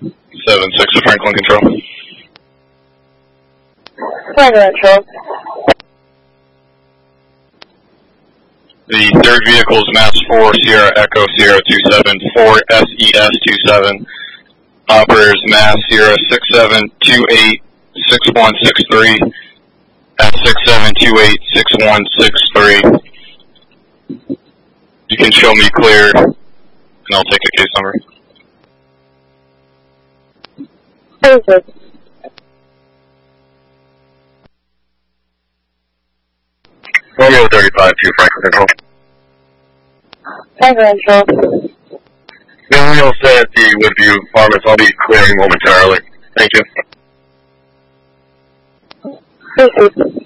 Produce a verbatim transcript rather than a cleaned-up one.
seven six to Franklin Control. Franklin Control. The third vehicle is Mass four Sierra Echo Sierra two seven four S E S two seven. Operators Mass Sierra six seven two eight six one six three at six seven two eight six one six three. You can show me clear, and I'll take a case number. Thank you. Romeo thirty-five to Franklin Control. Franklin Control. Romeo said at the Woodview Apartments, I'll be clearing momentarily. Thank you. Thank you.